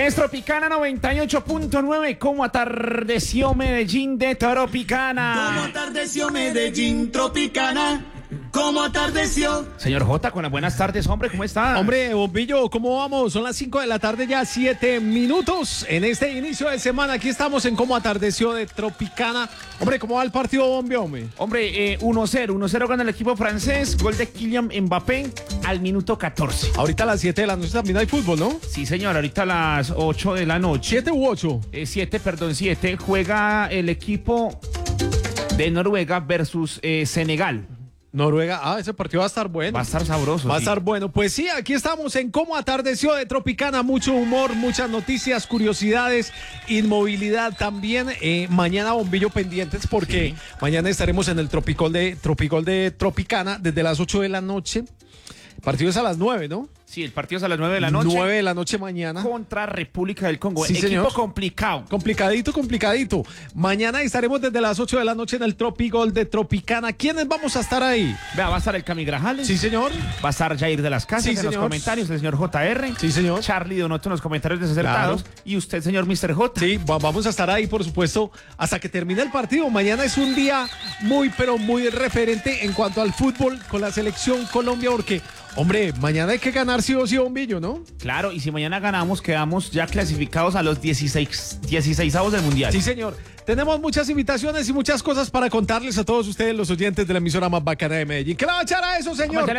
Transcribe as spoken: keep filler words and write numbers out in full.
Es Tropicana noventa y ocho punto nueve. ¿Cómo atardeció Medellín de Tropicana? ¿Cómo atardeció Medellín, Tropicana? ¿Cómo atardeció? Señor J, con las buenas tardes, hombre, ¿cómo está? Hombre, Bombillo, ¿cómo vamos? Son las cinco de la tarde, ya siete minutos en este inicio de semana. Aquí estamos en Cómo atardeció de Tropicana. Hombre, ¿cómo va el partido, Bombio, hombre? Hombre, eh, uno cero, uno cero gana el equipo francés. Gol de Kylian Mbappé al minuto catorce. Ahorita a las siete de la noche también hay fútbol, ¿no? Sí, señor, ahorita a las ocho de la noche. ¿siete u ocho? Eh, siete, perdón, siete. Juega el equipo de Noruega versus eh, Senegal. Noruega, ah, ese partido va a estar bueno. Va a estar sabroso. Va a sí. estar bueno. Pues sí, aquí estamos en Cómo atardeció de Tropicana. Mucho humor, muchas noticias, curiosidades, inmovilidad también. Eh, mañana, Bombillo, pendientes porque sí. Mañana estaremos en el Tropicol de, Tropicol de Tropicana desde las ocho de la noche. El partido es a las nueve, ¿no? Sí, el partido es a las nueve de la noche. nueve de la noche mañana. Contra República del Congo. Sí, Equipo señor. complicado. Complicadito, complicadito. Mañana estaremos desde las ocho de la noche en el Tropicol de Tropicana. ¿Quiénes vamos a estar ahí? Vea, va a estar el Cami Grajales. Sí, señor. Va a estar Jair de las Casas Sí, en señor. los comentarios, el señor J R. Sí, señor. Charlie Donoto en los comentarios desacertados. Claro. Y usted, señor mister J. Sí, va- vamos a estar ahí, por supuesto, hasta que termine el partido. Mañana es un día muy, pero muy referente en cuanto al fútbol con la selección Colombia, porque, hombre, mañana hay que ganar sí o sí, Bombillo, ¿no? Claro, y si mañana ganamos, quedamos ya clasificados a los dieciséis, dieciseisavos del Mundial. Sí, señor. Tenemos muchas invitaciones y muchas cosas para contarles a todos ustedes, los oyentes de la emisora más bacana de Medellín. ¿Qué le va a echar a eso, señor? Vamos a